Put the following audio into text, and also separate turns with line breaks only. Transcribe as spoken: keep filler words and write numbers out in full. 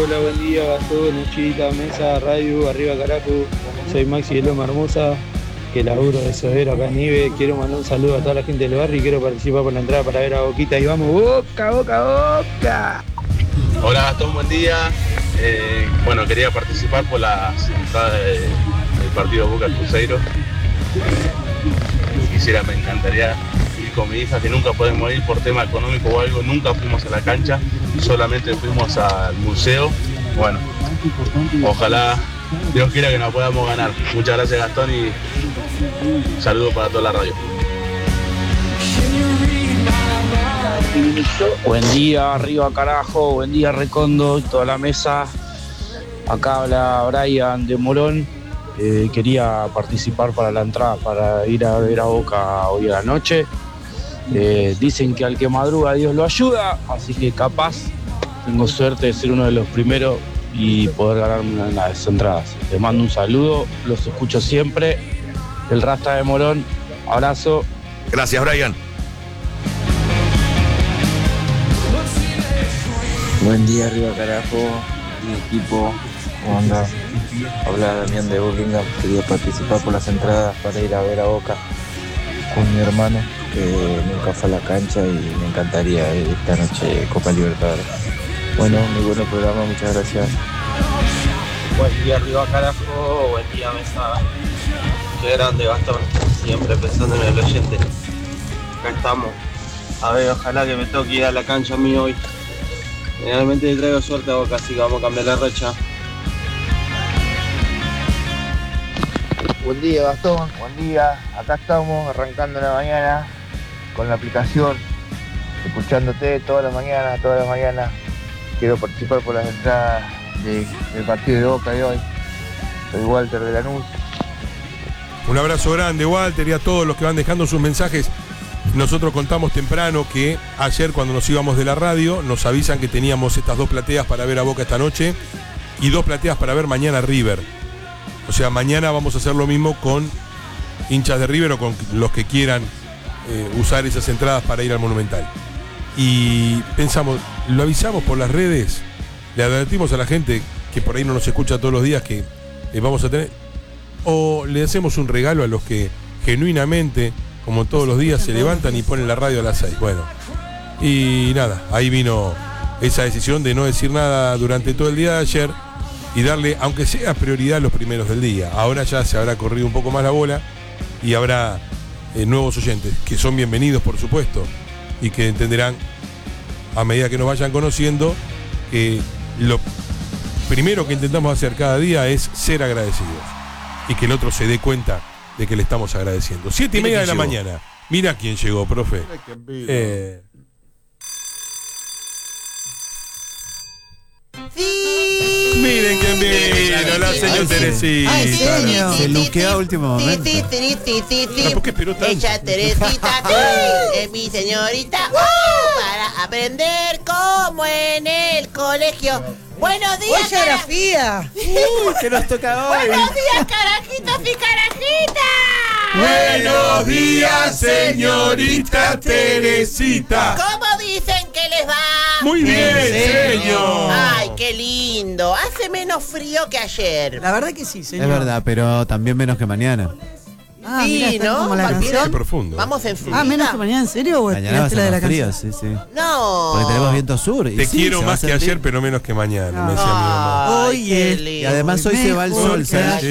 Hola, buen día, Gastón, Luchita, Mesa, Radio, arriba carajo. Soy Maxi de Loma Hermosa, que laburo de sodero acá en Nive. Quiero mandar un saludo a toda la gente del barrio y quiero participar por la entrada para ver a Boquita. Y vamos, Boca, Boca, Boca.
Hola Gastón, buen día. Eh, bueno, quería participar por la entrada de, del partido Boca Cruzeiro. Quisiera, me encantaría ir con mi hija, que nunca podemos ir por tema económico o algo. Nunca fuimos a la cancha, solamente fuimos al museo. Bueno, ojalá Dios quiera que nos podamos ganar. Muchas gracias, Gastón, y saludos para toda la radio.
Buen día, arriba carajo, buen día Recondo y toda la mesa. Acá habla Brian de Morón. Eh, quería participar para la entrada, para ir a ver a Boca hoy a la noche. Eh, dicen que al que madruga Dios lo ayuda, así que capaz tengo suerte de ser uno de los primeros y poder ganarme una de las entradas. Les mando un saludo, los escucho siempre. El Rasta de Morón, abrazo.
Gracias, Brian.
Buen día, arriba carajo, mi equipo, ¿cómo anda? Habla Damián de Burlingame, quería participar por las entradas para ir a ver a Boca con mi hermano, que nunca fue a la cancha y me encantaría ir esta noche Copa Libertadores. Bueno, muy buen programa, muchas gracias.
Buen día, arriba carajo, buen día, Mesa. Qué grande, Gastón, siempre pensando en el oyente. Acá estamos. A ver, ojalá que me toque ir a la cancha a mí hoy. Generalmente le traigo suerte a Boca, así que vamos a cambiar la racha.
Buen día, Gastón, buen día. Acá estamos arrancando la mañana con la aplicación, escuchándote todas las mañanas, todas las mañanas. Quiero participar por las entradas de, del partido de Boca de hoy. Soy Walter de Lanús.
Un abrazo grande, Walter, y a todos los que van dejando sus mensajes. Nosotros contamos temprano que ayer, cuando nos íbamos de la radio, nos avisan que teníamos estas dos plateas para ver a Boca esta noche y dos plateas para ver mañana River. O sea, mañana vamos a hacer lo mismo con hinchas de River o con los que quieran eh, usar esas entradas para ir al Monumental. Y pensamos, lo avisamos por las redes, le advertimos a la gente que por ahí no nos escucha todos los días que eh, vamos a tener, o le hacemos un regalo a los que genuinamente, como todos los días, se levantan y ponen la radio a las seis. Bueno, y nada, ahí vino esa decisión de no decir nada durante todo el día de ayer y darle, aunque sea prioridad, a los primeros del día. Ahora ya se habrá corrido un poco más la bola y habrá eh, nuevos oyentes, que son bienvenidos, por supuesto, y que entenderán, a medida que nos vayan conociendo, que lo primero que intentamos hacer cada día es ser agradecidos y que el otro se dé cuenta de que le estamos agradeciendo. Siete y media de la mañana. Mira quién llegó, profe. Eh...
Sí.
Miren quién vino, la señora Teresita.
Ay, señor.
Se luquea a último momento.
Sí, sí, sí, sí, sí.
¿Por qué esperó tanto?
Ella Teresita, sí, es mi señorita. ¡Uh! Para aprender como en el colegio. Buenos días,
¡Hoy geografía!
Uy, que nos toca hoy.
Buenos días, carajitos y carajitas.
Buenos días, señorita Teresita.
¿Cómo dicen que les va?
Muy bien, señor.
Ay, qué lindo. Hace menos frío que ayer.
La verdad que sí, señor.
Es verdad, pero también menos que mañana.
Ah,
sí,
mirá, está
¿no?
como la
¿Vieron?
canción.
Qué profundo.
Vamos en
Ah, menos que mañana, ¿en serio? ¿O
Mañana va a
esperaste la de
ser
la
más frío,
canción?
sí, sí.
No.
Porque tenemos viento sur. Y
Te
sí,
quiero
se va a
más que
sentir.
ayer, pero menos que mañana, me decía mi
Ay,
mamá.
Oye,
qué
Y
lindo.
además hoy se va el
Mejor
sol,
que
¿sabes?